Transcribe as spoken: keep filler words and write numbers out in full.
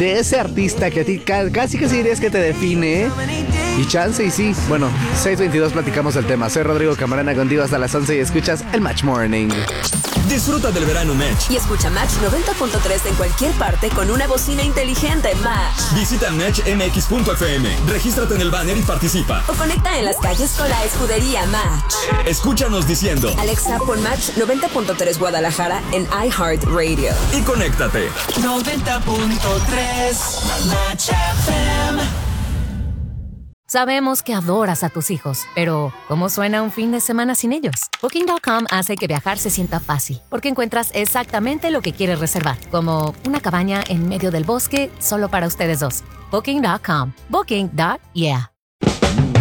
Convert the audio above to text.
de ese artista que a ti ca- casi casi dirías que te define. Y chance y sí. Bueno, seis veintidós platicamos el tema. Soy Rodrigo Camarena contigo hasta las once y escuchas el Match Morning. Disfruta del verano Match. Y escucha Match noventa punto tres en cualquier parte con una bocina inteligente Match. Visita match m x punto f m. Regístrate en el banner y participa. O conecta en las calles con la escudería Match. Escúchanos diciendo: Alexa, pon Match noventa punto tres Guadalajara en iHeartRadio. Y conéctate. noventa punto tres Match F M. Sabemos que adoras a tus hijos, pero ¿cómo suena un fin de semana sin ellos? Booking punto com hace que viajar se sienta fácil, porque encuentras exactamente lo que quieres reservar, como una cabaña en medio del bosque solo para ustedes dos. Booking punto com. Booking. Yeah.